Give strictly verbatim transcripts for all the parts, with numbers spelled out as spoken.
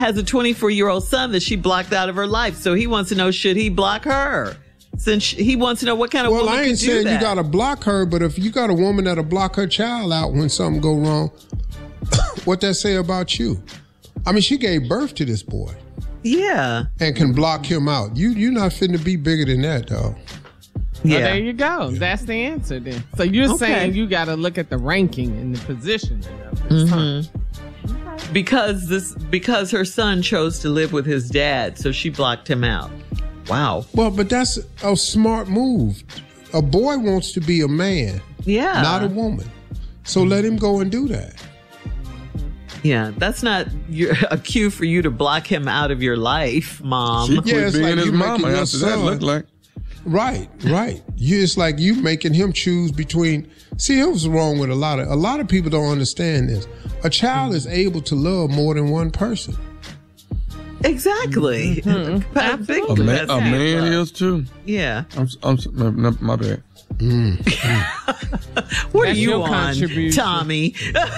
has a twenty-four-year-old son that she blocked out of her life. So he wants to know, should he block her? Since he wants to know what kind of well, woman I ain't can do saying that. you got to block her, but if you got a woman that'll block her child out when something go wrong, what that say about you? I mean, she gave birth to this boy. Yeah. And can block him out. You, you're not fitting to be bigger than that, though. Yeah. Well, there you go. Yeah. That's the answer then. So you're okay. saying you got to look at the ranking and the position of this mm-hmm. Because this, because her son chose to live with his dad, so she blocked him out. Wow. Well, but that's a smart move. A boy wants to be a man. Yeah. Not a woman. So let him go and do that. Yeah, that's not your, a cue for you to block him out of your life, Mom. She quit yeah, it's being like his mama after son, that look like. Right, right. You, it's like you making him choose between. See, here's what's wrong with a lot of a lot of people don't understand this. A child is able to love more than one person. Exactly. Mm-hmm. A, big a man, a man is too. Yeah. I'm, I'm, my, my bad. Mm. What That's are you on, Tommy?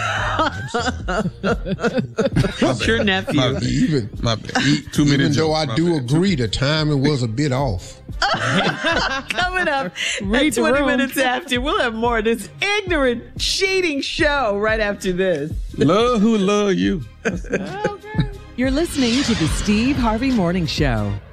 It's your nephew. My bad. Even, my bad. Eat too many even though jokes, I do bad. agree, the timing was a bit off. Coming up Read at twenty room. minutes after, we'll have more of this ignorant, cheating show right after this. Love who love you. Okay. You're listening to the Steve Harvey Morning Show.